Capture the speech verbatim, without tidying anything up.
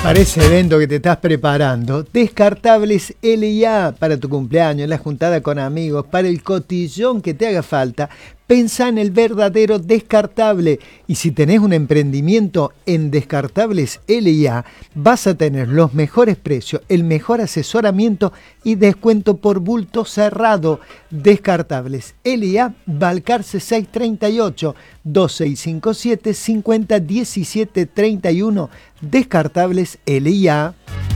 Para ese evento que te estás preparando, Descartables L y A para tu cumpleaños, la juntada con amigos, para el cotillón que te haga falta, pensá en el verdadero descartable. Y si tenés un emprendimiento en Descartables L y A, vas a tener los mejores precios, el mejor asesoramiento y descuento por bulto cerrado. Descartables L y A, Balcarce seiscientos treinta y ocho, dos seis cinco siete, cincuenta diecisiete treinta y uno. Descartables L y A.